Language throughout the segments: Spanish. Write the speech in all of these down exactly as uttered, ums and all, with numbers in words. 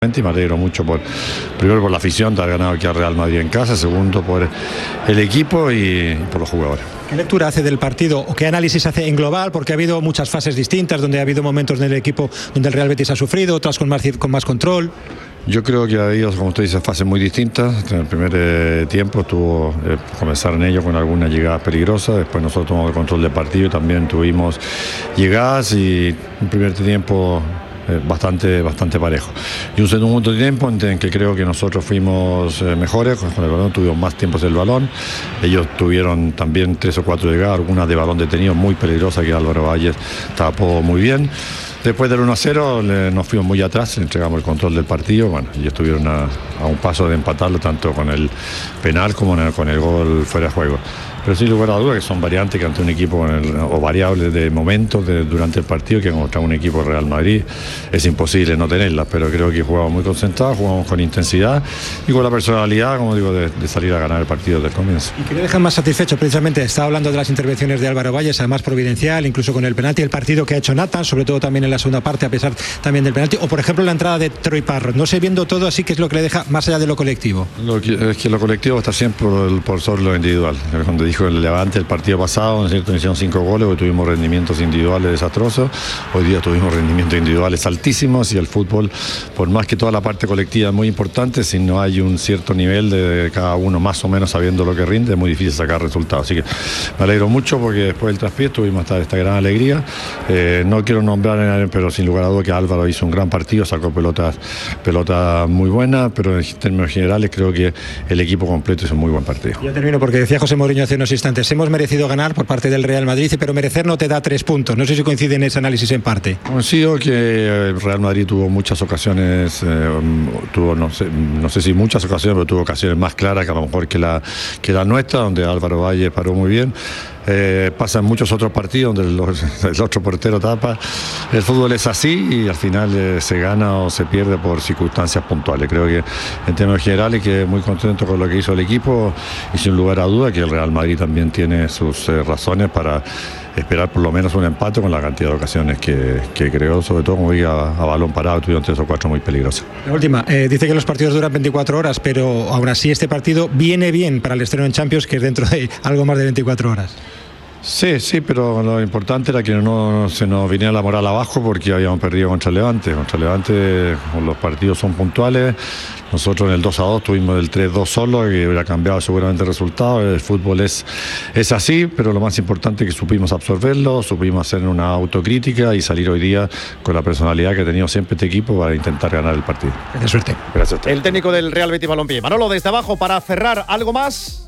Y me alegro mucho, por primero por la afición de haber ganado aquí al Real Madrid en casa, segundo por el equipo y por los jugadores. ¿Qué lectura hace del partido o qué análisis hace en global? Porque ha habido muchas fases distintas, donde ha habido momentos en el equipo donde el Real Betis ha sufrido, otras con más, con más control. Yo creo que ha habido, como usted dice, fases muy distintas. En el primer eh, tiempo tuvo eh, comenzaron ellos con algunas llegadas peligrosas, después nosotros tomamos el control del partido y también tuvimos llegadas y un primer tiempo Eh, bastante, bastante parejo. Y un segundo tiempo en que creo que nosotros fuimos eh, mejores, con el balón tuvimos más tiempos del balón, ellos tuvieron también tres o cuatro llegadas, algunas de balón detenido muy peligrosas que Álvaro Valles tapó muy bien. Después del uno a cero le, nos fuimos muy atrás, entregamos el control del partido, bueno, ellos estuvieron a, a un paso de empatarlo tanto con el penal como en el, con el gol fuera de juego. Pero sin lugar a dudas que son variantes que ante un equipo con el, o variables de momentos de, durante el partido que contra un equipo Real Madrid es imposible no tenerlas, pero creo que jugamos muy concentrados, jugamos con intensidad y con la personalidad, como digo, de, de salir a ganar el partido desde el comienzo. ¿Y qué le dejan más satisfecho? Precisamente estaba hablando de las intervenciones de Álvaro Valles, además providencial, incluso con el penalti, el partido que ha hecho Nathan, sobre todo también en la segunda parte, a pesar también del penalti, o por ejemplo la entrada de Troy Parrott. No sé, viendo todo así, ¿qué es lo que le deja más allá de lo colectivo? Lo que, es que lo colectivo está siempre por, por sobre lo individual. Cuando dijo el Levante el partido pasado, en cierto, hicieron cinco goles, hoy tuvimos rendimientos individuales desastrosos, hoy día tuvimos rendimientos individuales altísimos y el fútbol, por más que toda la parte colectiva es muy importante, si no hay un cierto nivel de cada uno más o menos sabiendo lo que rinde, es muy difícil sacar resultados. Así que me alegro mucho porque después del traspié tuvimos esta, esta gran alegría. Eh, no quiero nombrar, pero sin lugar a dudas que Álvaro hizo un gran partido, sacó pelotas, pelotas muy buenas, pero en términos generales creo que el equipo completo hizo un muy buen partido. Ya termino porque decía José Mourinho hace unos instantes, hemos merecido ganar por parte del Real Madrid, pero merecer no te da tres puntos. No sé si coincide en ese análisis en parte. Coincido que el Real Madrid tuvo muchas ocasiones, eh, tuvo no sé, no sé si muchas ocasiones, pero tuvo ocasiones más claras que a lo mejor que la, que la nuestra, donde Álvaro Valle paró muy bien. Eh, pasa en muchos otros partidos donde los, el otro portero tapa. El fútbol es así y al final eh, se gana o se pierde por circunstancias puntuales. Creo que en términos generales que muy contento con lo que hizo el equipo y sin lugar a duda que el Real Madrid también tiene sus eh, razones para esperar por lo menos un empate con la cantidad de ocasiones que, que creó, sobre todo como diga, a, a balón parado, tuvieron tres o cuatro muy peligrosas. La última, eh, dice que los partidos duran veinticuatro horas, pero aún así este partido viene bien para el estreno en Champions, que es dentro de algo más de veinticuatro horas. Sí, sí, pero lo importante era que no se nos viniera la moral abajo porque habíamos perdido contra el Levante. Contra el Levante los partidos son puntuales. Nosotros en el dos a dos tuvimos el tres dos solo, que hubiera cambiado seguramente el resultado. El fútbol es, es así, pero lo más importante es que supimos absorberlo, supimos hacer una autocrítica y salir hoy día con la personalidad que ha tenido siempre este equipo para intentar ganar el partido. De suerte. Gracias a usted. El técnico del Real Betis Balompié. Manolo, desde abajo, para cerrar, ¿algo más?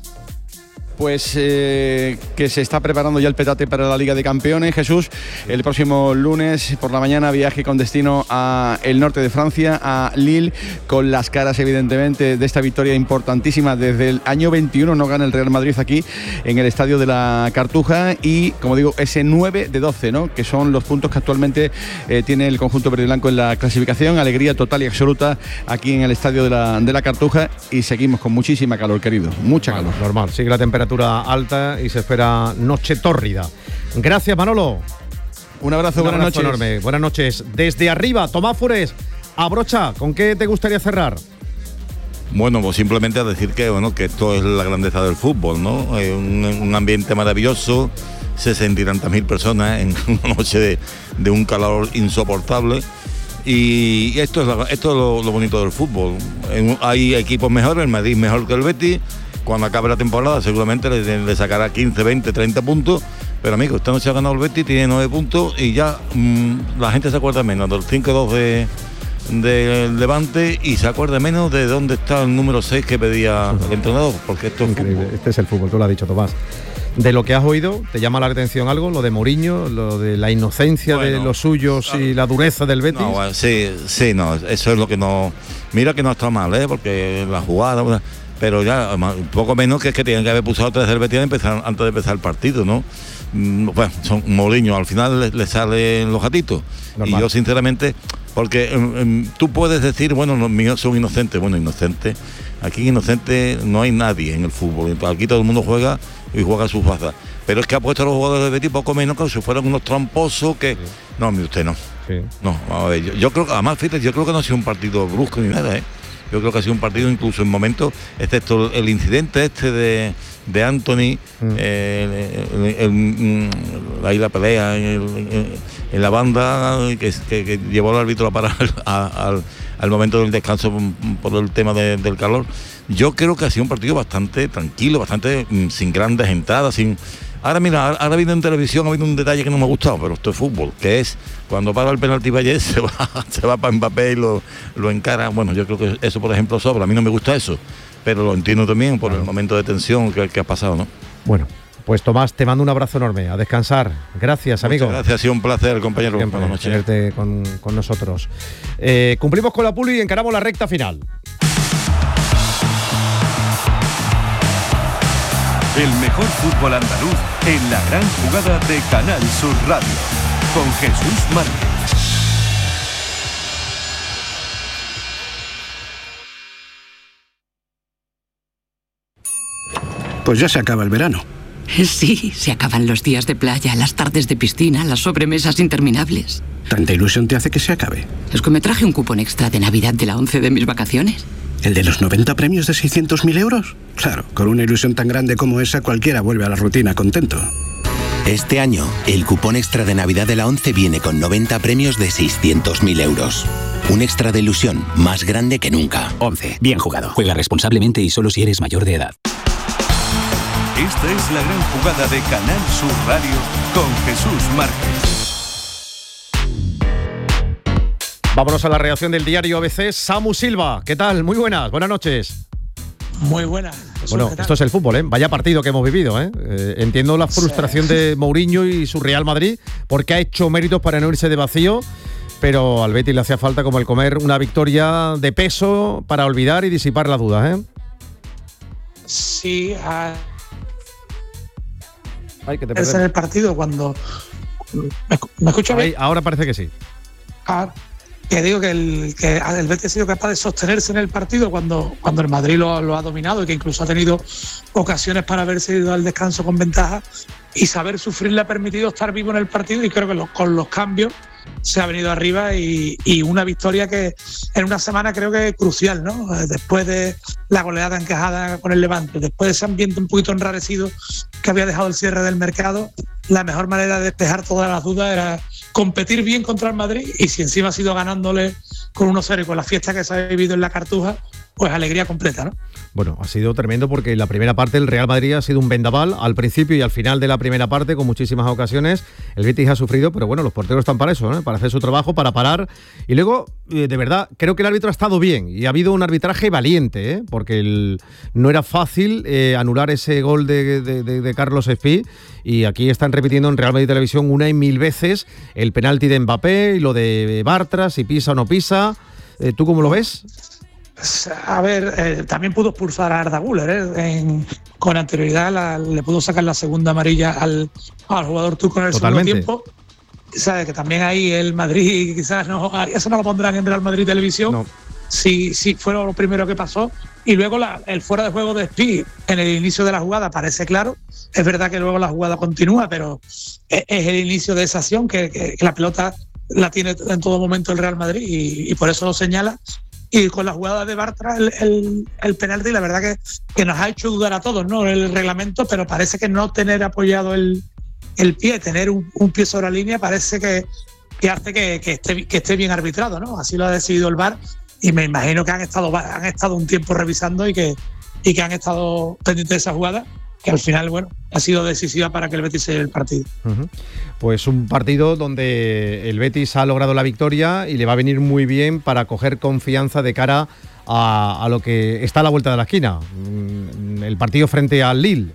Pues eh, que se está preparando ya el petate para la Liga de Campeones, Jesús. El próximo lunes por la mañana viaje con destino a el norte de Francia, a Lille, con las caras evidentemente de esta victoria importantísima. Desde el año veintiuno no gana el Real Madrid aquí en el estadio de la Cartuja y, como digo, ese nueve de doce, ¿no? Que son los puntos que actualmente eh, tiene el conjunto verde y blanco en la clasificación. Alegría total y absoluta aquí en el estadio de la, de la Cartuja y seguimos con muchísima calor, querido, mucha calor. Bueno, normal, sigue la temperatura alta y se espera noche tórrida. Gracias, Manolo. Un abrazo, Un buenas abrazo noches. enorme. Buenas noches. Desde arriba, Tomás Fures, abrocha, ¿con qué te gustaría cerrar? Bueno, pues simplemente a decir que bueno, que esto es la grandeza del fútbol, ¿no? Es un, un ambiente maravilloso, sesenta y tantas mil personas en una noche de, de un calor insoportable. Y esto es, la, esto es lo, lo bonito del fútbol. En, hay equipos mejores, el Madrid mejor que el Betis. Cuando acabe la temporada seguramente le, le sacará quince, veinte, treinta puntos. Pero amigos, esta noche ha ganado el Betis, tiene nueve puntos y ya mmm, la gente se acuerda menos del cinco dos de, de Levante y se acuerda menos de dónde está el número seis que pedía el entrenador, porque esto es increíble. Fútbol. Este es el fútbol, tú lo has dicho, Tomás. De lo que has oído, ¿te llama la atención algo? Lo de Mourinho, lo de la inocencia bueno, de los suyos y la dureza del Betis. No, bueno, sí, sí, no, eso es lo que no... Mira que no está mal, ¿eh? Porque la jugada... Pero ya, un poco menos que es que tienen que haber pulsado tres del Betis empezar, antes de empezar el partido, ¿no? Bueno, son Mourinho, al final le, le salen los gatitos. Normal. Y yo, sinceramente, porque um, tú puedes decir, bueno, los míos son inocentes. Bueno, inocentes. Aquí inocente no hay nadie en el fútbol. Aquí todo el mundo juega y juega sus bazas. Pero es que ha puesto a los jugadores del Betis poco menos que si fueran unos tramposos que... Sí. No, mire usted, no. Sí. No, vamos a ver, yo, yo creo que, además, fíjate, yo creo que no ha sido un partido brusco ni nada, ¿eh? Yo creo que ha sido un partido incluso en momentos, excepto el incidente este de, de Anthony, mm. eh, el, el, el, ahí la pelea en, el, en la banda, que, que, que llevó al árbitro a parar a, al, al momento del descanso por el tema de, del calor. Yo creo que ha sido un partido bastante tranquilo, bastante sin grandes entradas, sin... Ahora mira, ahora ha habido en televisión, ha habido un detalle que no me ha gustado, pero esto es fútbol, que es cuando para el penalti Vallés se va, se va para Mbappé y lo, lo encara. Bueno, yo creo que eso, por ejemplo, sobra. A mí no me gusta eso, pero lo entiendo también por el momento de tensión que, que ha pasado, ¿no? Bueno, pues Tomás, te mando un abrazo enorme, a descansar. Gracias, amigo. Muchas gracias, ha sido un placer, compañero. Siempre, buenas noches. Tenerte con, con nosotros. Eh, cumplimos con la Puli y encaramos la recta final. El mejor fútbol andaluz en la gran jugada de Canal Sur Radio, con Jesús Márquez. Pues ya se acaba el verano. Sí, se acaban los días de playa, las tardes de piscina, las sobremesas interminables. ¿Tanta ilusión te hace que se acabe? Es que me traje un cupón extra de Navidad de la ONCE de mis vacaciones. ¿El de los noventa premios de seiscientos mil euros? Claro, con una ilusión tan grande como esa, cualquiera vuelve a la rutina contento. Este año, el cupón extra de Navidad de la ONCE viene con noventa premios de seiscientos mil euros. Un extra de ilusión más grande que nunca. ONCE, bien jugado. Juega responsablemente y solo si eres mayor de edad. Esta es la gran jugada de Canal Sur Radio con Jesús Márquez. Vámonos a la redacción del diario A B C. Samu Silva, ¿qué tal? Muy buenas, buenas noches. Muy buenas. Bueno, esto es el fútbol, ¿eh? Vaya partido que hemos vivido, ¿eh? Eh, entiendo la frustración sí. de Mourinho y su Real Madrid, porque ha hecho méritos para no irse de vacío, pero al Betis le hacía falta como el comer una victoria de peso para olvidar y disipar las dudas, ¿eh? Sí. Uh... Ay, que te es en el partido cuando... ¿Me, ¿me escucho bien? Ahora parece que sí. Ah, que digo que el, que el Betis ha sido capaz de sostenerse en el partido cuando, cuando el Madrid lo, lo ha dominado y que incluso ha tenido ocasiones para haberse ido al descanso con ventaja, y saber sufrir le ha permitido estar vivo en el partido, y creo que lo, con los cambios se ha venido arriba y, y una victoria que en una semana creo que es crucial, ¿no? Después de la goleada encajada con el Levante, después de ese ambiente un poquito enrarecido que había dejado el cierre del mercado, la mejor manera de despejar todas las dudas era competir bien contra el Madrid, y si encima ha sido ganándole con uno cero y con la fiesta que se ha vivido en la Cartuja, pues alegría completa, ¿no? Bueno, ha sido tremendo porque en la primera parte el Real Madrid ha sido un vendaval al principio y al final de la primera parte, con muchísimas ocasiones. El Betis ha sufrido, pero bueno, los porteros están para eso, ¿eh? Para hacer su trabajo, para parar. Y luego, de verdad, creo que el árbitro ha estado bien y ha habido un arbitraje valiente, ¿eh? Porque el, no era fácil eh, anular ese gol de, de, de, de Carlos Espí, y aquí están repitiendo en Real Madrid Televisión una y mil veces el penalti de Mbappé y lo de Bartra, si pisa o no pisa. Eh, ¿Tú cómo lo ves? A ver, eh, también pudo expulsar a Arda Güler, ¿eh? En, con anterioridad la, le pudo sacar la segunda amarilla al, al jugador turco en el Totalmente. segundo tiempo. Sabe que también ahí el Madrid quizás no, eso no lo pondrán en Real Madrid Televisión. No. Si, si fue lo primero que pasó. Y luego la, el fuera de juego de Espí en el inicio de la jugada parece claro. Es verdad que luego la jugada continúa, pero es, es el inicio de esa acción que, que, que la pelota la tiene en todo momento el Real Madrid, y, y por eso lo señala. Y con la jugada de Bartra, el, el, el penalti, la verdad que, que nos ha hecho dudar a todos, ¿no? El reglamento, pero parece que no tener apoyado el, el pie, tener un, un pie sobre la línea, parece que, que hace que, que, esté, que esté bien arbitrado, ¿no? Así lo ha decidido el V A R, y me imagino que han estado, han estado un tiempo revisando y que, y que han estado pendientes de esa jugada, que al final, bueno, ha sido decisiva para que el Betis se lleve el partido. Uh-huh. Pues un partido donde el Betis ha logrado la victoria y le va a venir muy bien para coger confianza de cara a, a lo que está a la vuelta de la esquina, el partido frente al Lille.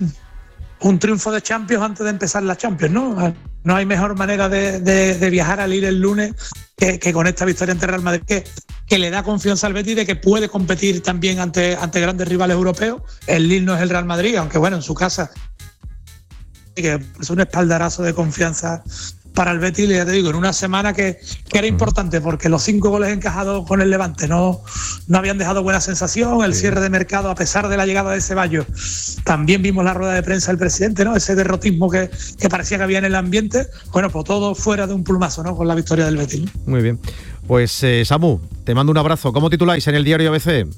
Un triunfo de Champions antes de empezar la Champions, ¿no? No hay mejor manera de, de, de viajar al Lille el lunes que, que con esta victoria ante Real Madrid, que, que le da confianza al Betis de que puede competir también ante, ante grandes rivales europeos. El Lille no es el Real Madrid, aunque bueno, en su casa, que es un espaldarazo de confianza para el Betis, ya te digo, en una semana que, que era importante porque los cinco goles encajados con el Levante no, no habían dejado buena sensación, el sí. cierre de mercado a pesar de la llegada de Ceballos, también vimos la rueda de prensa del presidente, ¿no? Ese derrotismo que, que parecía que había en el ambiente, bueno, pues todo fuera de un plumazo, ¿no? Con la victoria del Betis, ¿no? Muy bien, pues eh, Samu, te mando un abrazo. ¿Cómo tituláis en el diario A B C?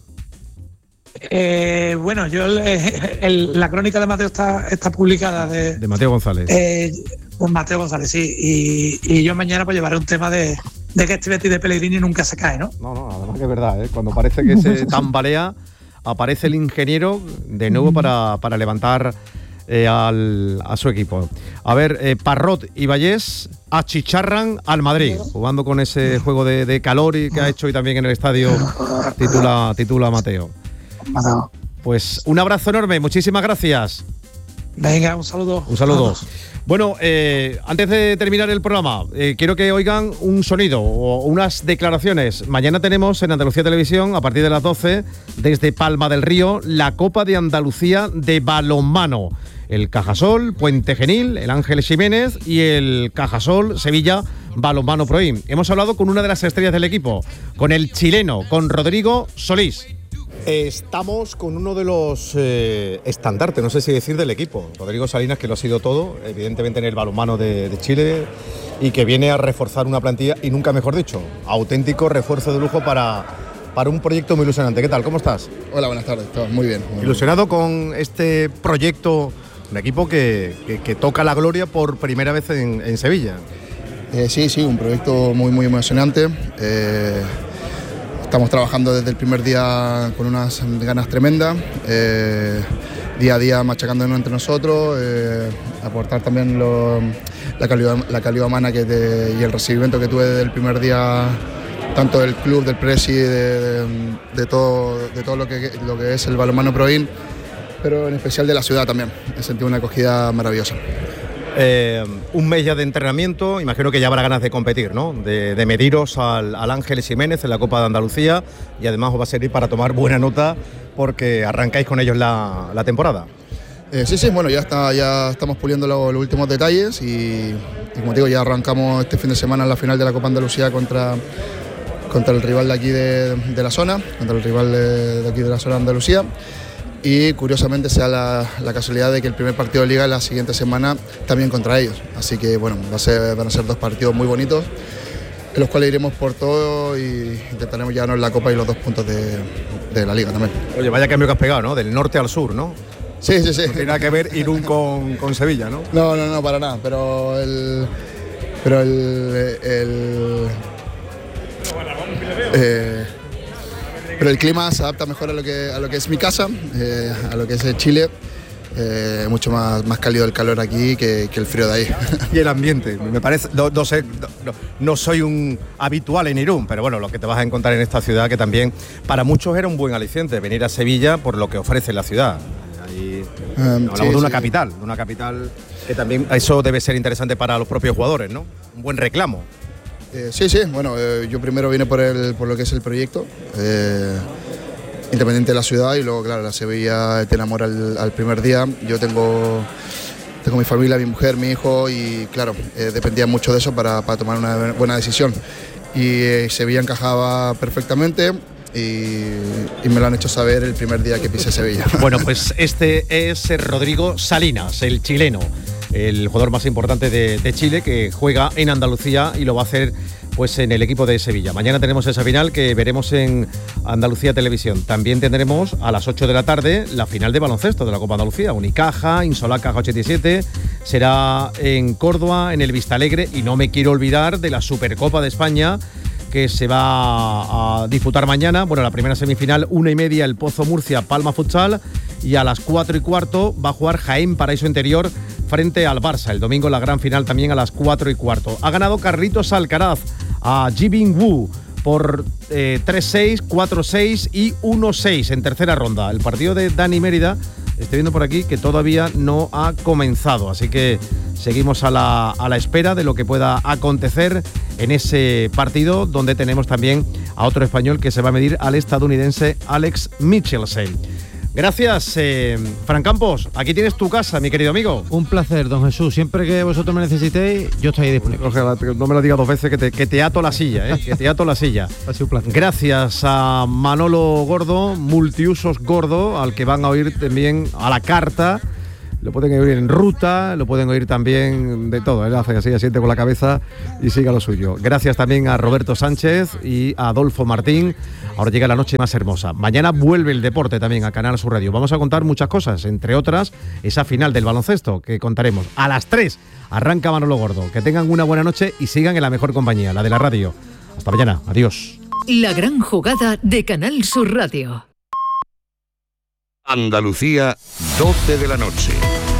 Eh, bueno, yo el, el, la crónica de Mateo está, está publicada de, de Mateo González. Eh, con Mateo González, sí. Y, y yo mañana pues llevaré un tema de, de que este Betis de Pellegrini nunca se cae, ¿no? No, no, además que es verdad, ¿eh? Cuando parece que se tambalea, aparece el ingeniero de nuevo para, para levantar eh, al, a su equipo. A ver, eh, Parrot y Vallés achicharran al Madrid, jugando con ese juego de, de calor y que ha hecho hoy también en el estadio, titula, titula Mateo. Pues un abrazo enorme, muchísimas gracias. Venga, un saludo. Un saludo. Bueno, eh, antes de terminar el programa, eh, quiero que oigan un sonido o unas declaraciones. Mañana tenemos en Andalucía Televisión, a partir de las doce, desde Palma del Río, la Copa de Andalucía de balonmano. El Cajasol, Puente Genil, el Ángel Jiménez y el Cajasol Sevilla Balonmano Proim. Hemos hablado con una de las estrellas del equipo, con el chileno, con Rodrigo Solís. Estamos con uno de los eh, estandartes, no sé si decir, del equipo, Rodrigo Salinas, que lo ha sido todo, evidentemente en el balonmano de, de Chile, y que viene a reforzar una plantilla, y nunca mejor dicho, auténtico refuerzo de lujo para, para un proyecto muy ilusionante. ¿Qué tal? ¿Cómo estás? Hola, buenas tardes, todo muy bien. Muy ¿Ilusionado bien. con este proyecto, un equipo que, que, que toca la gloria por primera vez en, en Sevilla? Eh, sí, sí, un proyecto muy, muy emocionante. Eh, Estamos trabajando desde el primer día con unas ganas tremendas, eh, día a día machacándonos entre nosotros, eh, aportar también lo, la, calidad, la calidad humana que te, y el recibimiento que tuve desde el primer día, tanto del club, del presi, de, de, de todo, de todo lo, que, lo que es el balonmano Proin, pero en especial de la ciudad también. He sentido una acogida maravillosa. Eh, un mes ya de entrenamiento, imagino que ya habrá ganas de competir, ¿no? De, de mediros al, al Ángel Jiménez en la Copa de Andalucía, y además os va a servir para tomar buena nota porque arrancáis con ellos la, la temporada. Eh, sí, sí, bueno, ya, está, ya estamos puliendo lo, los últimos detalles y, y como te digo, ya arrancamos este fin de semana en la final de la Copa Andalucía contra, contra el rival de aquí de, de la zona, contra el rival de, de aquí de la zona de Andalucía. Y curiosamente sea la, la casualidad de que el primer partido de Liga la siguiente semana también contra ellos. Así que bueno, va a ser, van a ser dos partidos muy bonitos, en los cuales iremos por todo y intentaremos llevarnos la Copa y los dos puntos de, de la Liga también. Oye, vaya cambio que has pegado, ¿no? Del norte al sur, ¿no? Sí, sí, sí. No tiene nada que ver Irún con, con Sevilla, ¿no? No, no, no, para nada, pero el... Pero el... el eh, Pero el clima se adapta mejor a lo que, a lo que es mi casa, eh, a lo que es Chile. Eh, mucho más, más cálido el calor aquí que, que el frío de ahí. Y el ambiente, me parece, no, no sé, no, no soy un habitual en Irún, pero bueno, lo que te vas a encontrar en esta ciudad, que también para muchos era un buen aliciente, venir a Sevilla por lo que ofrece la ciudad. Ahí, um, hablamos sí, de una sí. capital, de una capital que también, eso debe ser interesante para los propios jugadores, ¿no? Un buen reclamo. Eh, sí, sí, bueno, eh, yo primero vine por, el, por lo que es el proyecto, eh, independiente de la ciudad, y luego, claro, la Sevilla te enamora al, al primer día. Yo tengo, tengo mi familia, mi mujer, mi hijo, y claro, eh, dependía mucho de eso para, para tomar una buena decisión. Y eh, Sevilla encajaba perfectamente. Y, y me lo han hecho saber el primer día que pisé Sevilla. Bueno, pues este es Rodrigo Salinas, el chileno, el jugador más importante de, de Chile, que juega en Andalucía y lo va a hacer pues en el equipo de Sevilla. Mañana tenemos esa final que veremos en Andalucía Televisión. También tendremos a las ocho de la tarde la final de baloncesto de la Copa Andalucía. Unicaja, Insolá Caja ochenta y siete, será en Córdoba, en el Vistalegre, y no me quiero olvidar de la Supercopa de España, que se va a disputar mañana. Bueno, la primera semifinal, una y media, el Pozo Murcia, Palma Futsal, y a las cuatro y cuarto va a jugar Jaén Paraíso Interior frente al Barça. El domingo la gran final también a las cuatro y cuarto. Ha ganado Carlitos Alcaraz a Jibin Wu por eh, tres seis, cuatro seis y uno seis en tercera ronda. El partido de Dani Mérida, estoy viendo por aquí que todavía no ha comenzado, así que seguimos a la, a la espera de lo que pueda acontecer en ese partido, donde tenemos también a otro español que se va a medir al estadounidense Alex Michelsen. Gracias, eh, Fran Campos. Aquí tienes tu casa, mi querido amigo. Un placer, don Jesús. Siempre que vosotros me necesitéis, yo estoy disponible. No me lo digas dos veces, que te, que te ato la silla, ¿eh? Que te ato la silla. Ha sido un placer. Gracias a Manolo Gordo, multiusos Gordo, al que van a oír también a la carta. Lo pueden oír en ruta, lo pueden oír también de todo. Él hace así, asiente con la cabeza y siga lo suyo. Gracias también a Roberto Sánchez y a Adolfo Martín. Ahora llega la noche más hermosa. Mañana vuelve el deporte también a Canal Sur Radio. Vamos a contar muchas cosas, entre otras esa final del baloncesto que contaremos. A las tres arranca Manolo Gordo. Que tengan una buena noche y sigan en la mejor compañía, la de la radio. Hasta mañana. Adiós. La gran jugada de Canal Sur Radio. Andalucía, doce de la noche.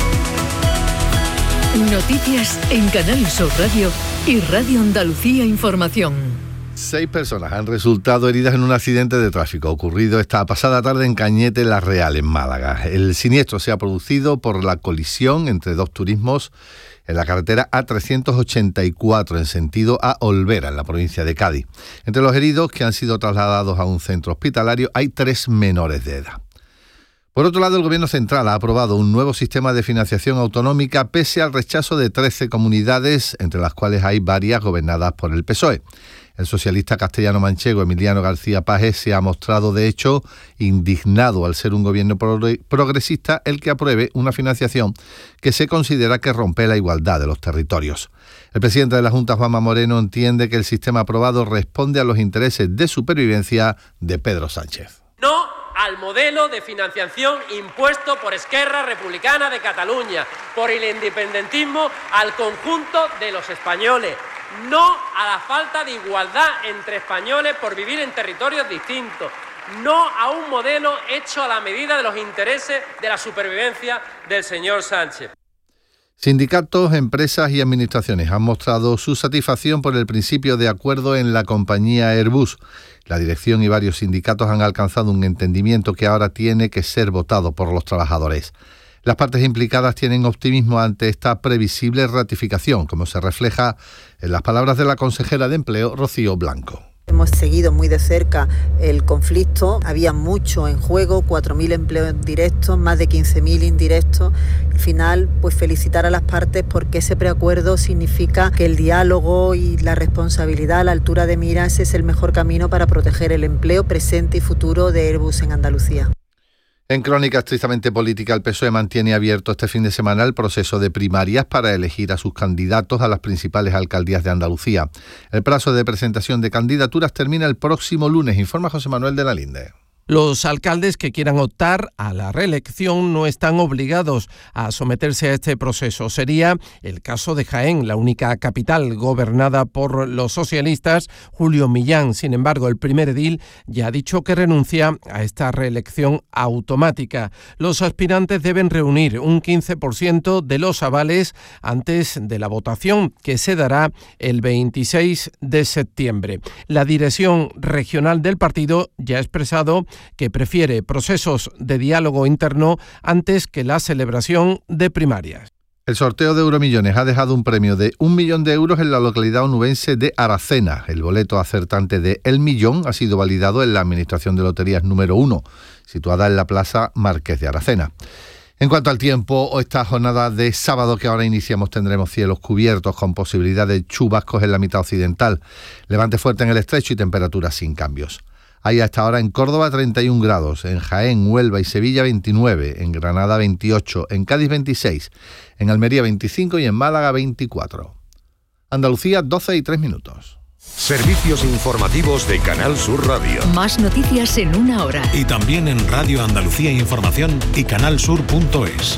Noticias en Canal Sur Radio y Radio Andalucía Información. Seis personas han resultado heridas en un accidente de tráfico ocurrido esta pasada tarde en Cañete La Real, en Málaga. El siniestro se ha producido por la colisión entre dos turismos en la carretera A trescientos ochenta y cuatro en sentido a Olvera, en la provincia de Cádiz. Entre los heridos que han sido trasladados a un centro hospitalario hay tres menores de edad. Por otro lado, el Gobierno central ha aprobado un nuevo sistema de financiación autonómica pese al rechazo de trece comunidades, entre las cuales hay varias gobernadas por el P S O E. El socialista castellano-manchego Emiliano García Paje se ha mostrado, de hecho, indignado al ser un gobierno progresista el que apruebe una financiación que se considera que rompe la igualdad de los territorios. El presidente de la Junta, Juanma Moreno, entiende que el sistema aprobado responde a los intereses de supervivencia de Pedro Sánchez. No al modelo de financiación impuesto por Esquerra Republicana de Cataluña, por el independentismo al conjunto de los españoles. No a la falta de igualdad entre españoles por vivir en territorios distintos. No a un modelo hecho a la medida de los intereses de la supervivencia del señor Sánchez. Sindicatos, empresas y administraciones han mostrado su satisfacción por el principio de acuerdo en la compañía Airbus. La dirección y varios sindicatos han alcanzado un entendimiento que ahora tiene que ser votado por los trabajadores. Las partes implicadas tienen optimismo ante esta previsible ratificación, como se refleja en las palabras de la consejera de Empleo, Rocío Blanco. Hemos seguido muy de cerca el conflicto, había mucho en juego, cuatro mil empleos directos, más de quince mil indirectos. Al final, pues felicitar a las partes porque ese preacuerdo significa que el diálogo y la responsabilidad a la altura de miras es el mejor camino para proteger el empleo presente y futuro de Airbus en Andalucía. En crónica estrictamente política, el P S O E mantiene abierto este fin de semana el proceso de primarias para elegir a sus candidatos a las principales alcaldías de Andalucía. El plazo de presentación de candidaturas termina el próximo lunes, informa José Manuel de la Linde. Los alcaldes que quieran optar a la reelección no están obligados a someterse a este proceso. Sería el caso de Jaén, la única capital gobernada por los socialistas, Julio Millán. Sin embargo, el primer edil ya ha dicho que renuncia a esta reelección automática. Los aspirantes deben reunir un quince por ciento de los avales antes de la votación, que se dará el veintiséis de septiembre. La dirección regional del partido ya ha expresado que prefiere procesos de diálogo interno antes que la celebración de primarias. El sorteo de Euromillones ha dejado un premio de un millón de euros en la localidad onubense de Aracena. El boleto acertante de El Millón ha sido validado en la Administración de Loterías número uno, situada en la Plaza Marqués de Aracena. En cuanto al tiempo, esta jornada de sábado que ahora iniciamos tendremos cielos cubiertos con posibilidad de chubascos en la mitad occidental, levante fuerte en el estrecho y temperaturas sin cambios. Hay hasta ahora en Córdoba treinta y un grados, en Jaén, Huelva y Sevilla veintinueve, en Granada veintiocho, en Cádiz veintiséis, en Almería veinticinco y en Málaga veinticuatro. Andalucía doce y tres minutos. Servicios informativos de Canal Sur Radio. Más noticias en una hora. Y también en Radio Andalucía Información y canalsur punto es.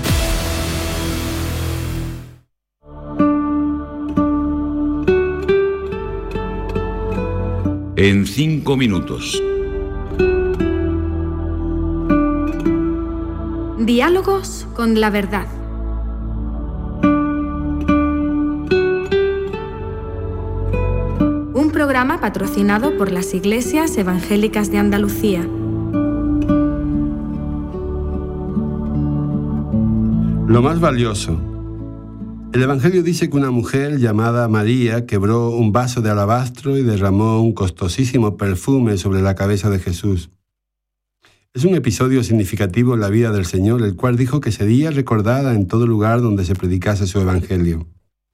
En cinco minutos. Diálogos con la verdad. Un programa patrocinado por las Iglesias Evangélicas de Andalucía. Lo más valioso. El Evangelio dice que una mujer llamada María quebró un vaso de alabastro y derramó un costosísimo perfume sobre la cabeza de Jesús. Es un episodio significativo en la vida del Señor, el cual dijo que sería recordada en todo lugar donde se predicase su evangelio.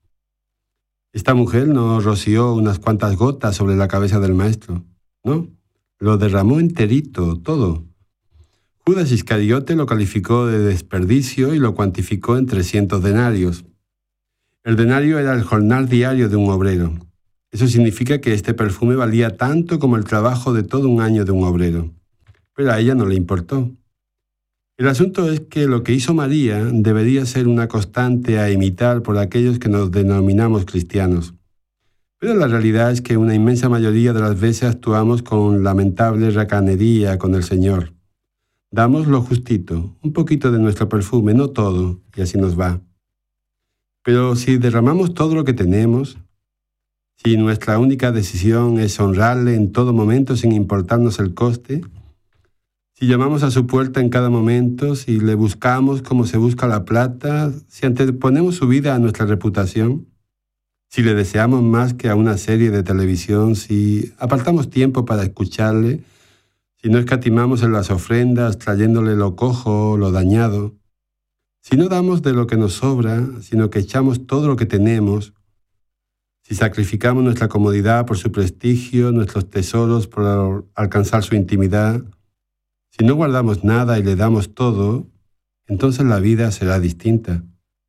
Esta mujer no roció unas cuantas gotas sobre la cabeza del Maestro, no, lo derramó enterito, todo. Judas Iscariote lo calificó de desperdicio y lo cuantificó en trescientos denarios. El denario era el jornal diario de un obrero. Eso significa que este perfume valía tanto como el trabajo de todo un año de un obrero. Pero a ella no le importó. El asunto es que lo que hizo María debería ser una constante a imitar por aquellos que nos denominamos cristianos. Pero la realidad es que una inmensa mayoría de las veces actuamos con lamentable racanería con el Señor. Damos lo justito, un poquito de nuestro perfume, no todo, y así nos va. Pero si derramamos todo lo que tenemos, si nuestra única decisión es honrarle en todo momento sin importarnos el coste, si llamamos a su puerta en cada momento, si le buscamos como se busca la plata, si anteponemos su vida a nuestra reputación, si le deseamos más que a una serie de televisión, si apartamos tiempo para escucharle, si no escatimamos en las ofrendas trayéndole lo cojo, lo dañado, si no damos de lo que nos sobra, sino que echamos todo lo que tenemos, si sacrificamos nuestra comodidad por su prestigio, nuestros tesoros por alcanzar su intimidad, si no guardamos nada y le damos todo, entonces la vida será distinta.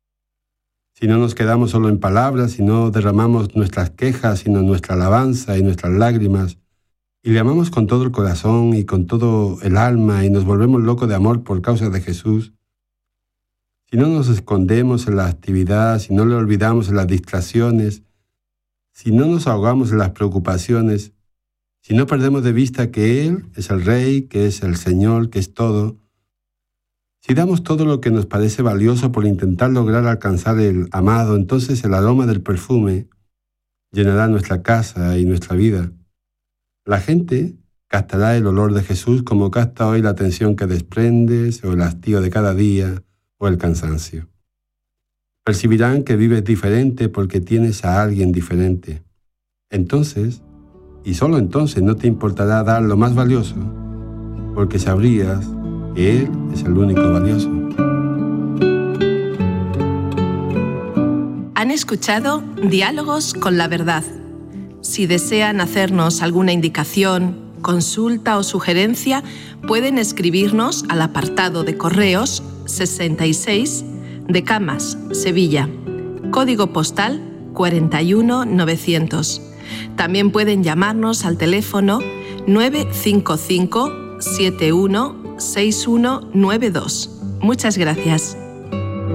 Si no nos quedamos solo en palabras, si no derramamos nuestras quejas, sino nuestra alabanza y nuestras lágrimas, y le amamos con todo el corazón y con todo el alma y nos volvemos locos de amor por causa de Jesús, si no nos escondemos en la actividad, si no le olvidamos en las distracciones, si no nos ahogamos en las preocupaciones, si no perdemos de vista que Él es el Rey, que es el Señor, que es todo, si damos todo lo que nos parece valioso por intentar lograr alcanzar el amado, entonces el aroma del perfume llenará nuestra casa y nuestra vida. La gente captará el olor de Jesús como capta hoy la tensión que desprendes, o el hastío de cada día, o el cansancio. Percibirán que vives diferente porque tienes a alguien diferente. Entonces, y solo entonces, no te importará dar lo más valioso, porque sabrías que Él es el único valioso. Han escuchado Diálogos con la Verdad. Si desean hacernos alguna indicación, consulta o sugerencia, pueden escribirnos al apartado de correos sesenta y seis de Camas, Sevilla, código postal cuarenta y uno novecientos. También pueden llamarnos al teléfono nueve cinco cinco siete uno seis uno nueve dos. Muchas gracias.